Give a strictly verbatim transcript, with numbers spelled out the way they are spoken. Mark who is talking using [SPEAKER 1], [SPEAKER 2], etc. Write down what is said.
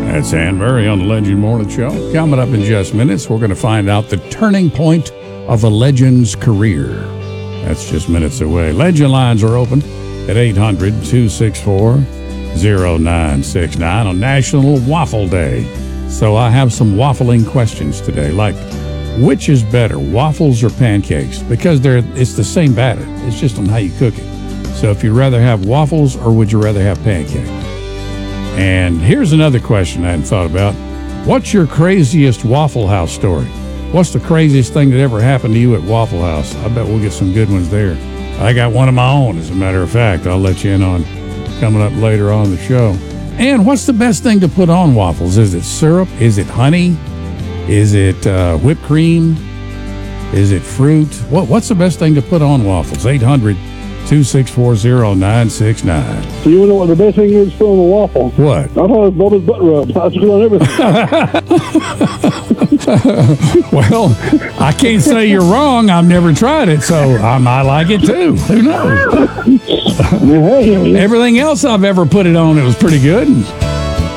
[SPEAKER 1] That's Ann Murray on the Legend Morning Show. Coming up in just minutes, we're going to find out the turning point of a legend's career. That's just minutes away. Legend lines are open at eight hundred, two six four, zero nine six nine on National Waffle Day. So I have some waffling questions today, like which is better, waffles or pancakes? Because they're it's the same batter. It's just on how you cook it. So if you'd rather have waffles or would you rather have pancakes? And here's another question I hadn't thought about. What's your craziest Waffle House story? What's the craziest thing that ever happened to you at Waffle House? I bet we'll get some good ones there. I got one of my own, as a matter of fact. I'll let you in on coming up later on the show. And what's the best thing to put on waffles? Is it syrup? Is it honey? Is it uh, whipped cream? Is it fruit? What What's the best thing to put on waffles? eight hundred, two six four, zero nine six nine.
[SPEAKER 2] So you want to know what the best thing is for on a waffle?
[SPEAKER 1] What?
[SPEAKER 2] I thought it was Bubba's butt rub. That's good on everything.
[SPEAKER 1] Well, I can't say you're wrong. I've never tried it, so I might like it too. Who knows?
[SPEAKER 2] Hey,
[SPEAKER 1] Everything else I've ever put it on, it was pretty good.